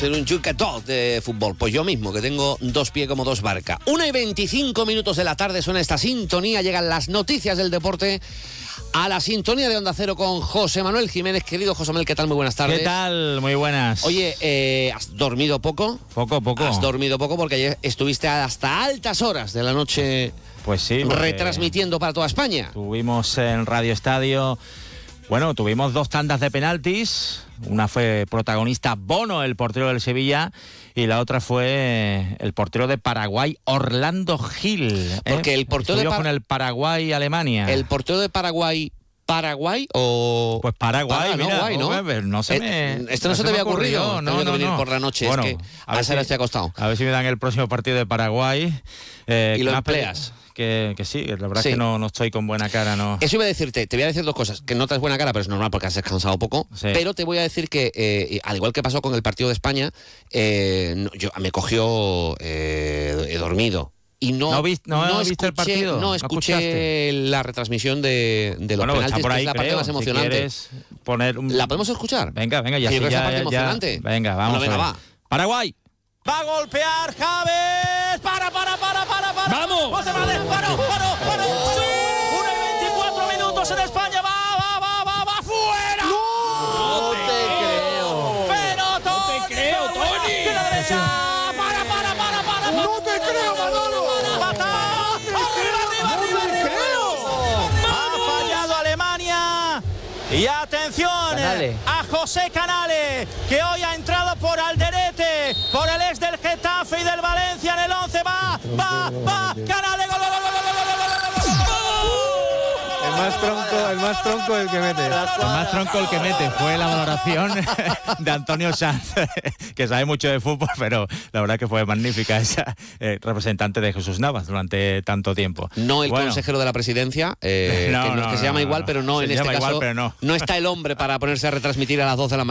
Pero un jugador de fútbol, pues yo mismo, que tengo dos pies como dos barcas. 1:25 de la tarde suena esta sintonía, llegan las noticias del deporte a la sintonía de Onda Cero con José Manuel Jiménez. Querido José Manuel, ¿qué tal? Muy buenas tardes. ¿Qué tal? Muy buenas. Oye, ¿has dormido poco? Poco. Has dormido poco porque ayer estuviste hasta altas horas de la noche. Pues sí. Retransmitiendo para toda España. Tuvimos en Radio Estadio, tuvimos 2 tandas de penaltis. Una fue protagonista Bono, el portero del Sevilla, y la otra fue el portero de Paraguay, Orlando Gil. Porque el portero estuvo con el Paraguay-Alemania. El portero de Paraguay o... Pues Paraguay, mira, no se me... Esto no se te había ocurrido. No. Venir por la noche, bueno, es que a ver si te ha costado. A ver si me dan el próximo partido de Paraguay. Y lo empleas. Que sí, la verdad es que no estoy con buena cara, ¿no? Eso iba a decirte, te voy a decir 2 cosas, que no traes buena cara, pero es normal porque has descansado poco, sí. Pero te voy a decir que, al igual que pasó con el partido de España, me cogió dormido. Y no viste el partido. No escuché la retransmisión de los penaltis, por ahí, que es la parte más emocionante. Si poner ¿La podemos escuchar? Venga, ya. Sí, esa parte emocionante. Venga, vamos. Venga, va. Paraguay. Va a golpear Javes. Para. ¡Vamos! ¡Paró! 1:24 minutos en España. Va fuera. No te creo. Pero No te creo, Tony. De la derecha. Para. No te creo, Manolo. Arriba. Ha fallado Alemania. Y atención a José Canales, que hoy ha entrado por Alderete, por el ex del Getafe y del Valencia en el 11. Va, Canales, gol. El más tronco el que mete. El más tronco el que mete fue la valoración de Antonio Sanz, que sabe mucho de fútbol, pero la verdad que fue magnífica esa representante de Jesús Navas durante tanto tiempo. No el consejero de la presidencia, que se llama igual, pero no en este caso. Igual, pero no está el hombre para ponerse a retransmitir a las 12 de la mañana.